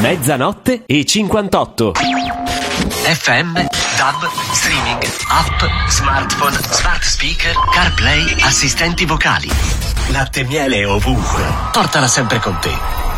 Mezzanotte e 58. FM, DAB, streaming, app, smartphone, smart speaker, CarPlay, assistenti vocali. Latte e miele ovunque. Portala sempre con te.